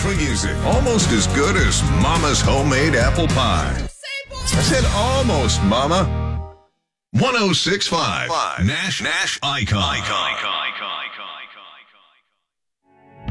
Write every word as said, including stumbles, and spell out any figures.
country music. Almost as good as Mama's homemade apple pie. I said almost, Mama. one oh six point five Nash Nash Icon. Icon. Icon.